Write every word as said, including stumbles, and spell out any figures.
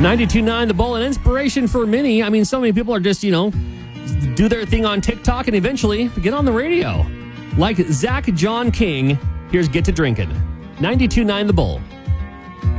ninety-two point nine The Bull, an inspiration for many. I mean, so many people are just, you know, do their thing on TikTok and eventually get on the radio. Like Zach John King, here's Get to Drinking. ninety-two point nine The Bull.